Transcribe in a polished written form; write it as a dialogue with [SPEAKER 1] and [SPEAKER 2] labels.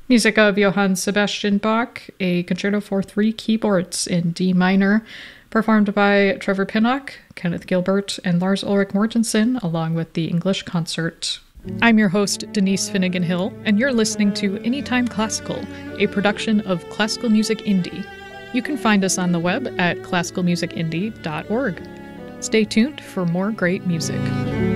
[SPEAKER 1] Music of Johann Sebastian Bach, a Concerto for 3 keyboards in D minor, performed by Trevor Pinnock, Kenneth Gilbert, and Lars Ulrich Mortensen, along with the English Consort. I'm your host, Denise Finnegan Hill, and you're listening to Anytime Classical, a production of Classical Music Indie. You can find us on the web at classicalmusicindie.org. Stay tuned for more great music.